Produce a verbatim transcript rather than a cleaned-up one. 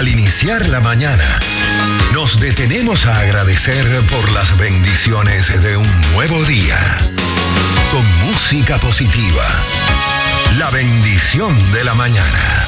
Al iniciar la mañana, nos detenemos a agradecer por las bendiciones de un nuevo día. Con música positiva. La bendición de la mañana.